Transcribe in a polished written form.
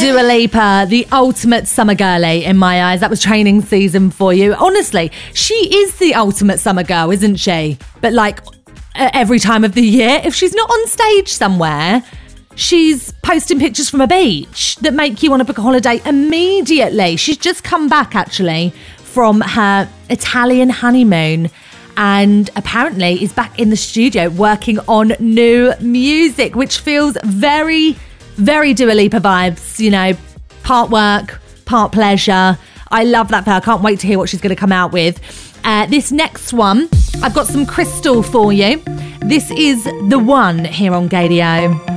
Dua Lipa, the ultimate summer girly in my eyes. That was training season for you. Honestly, she is the ultimate summer girl, isn't she? But like every time of the year, if she's not on stage somewhere, she's posting pictures from a beach that make you want to book a holiday immediately. She's just come back, actually, from her Italian honeymoon and apparently is back in the studio working on new music, which feels very, very Dua Lipa vibes, you know, part work, part pleasure. I love that for her. I can't wait to hear what she's going to come out with. This next one, I've got some Crystal for you. This is The One here on Gaydio.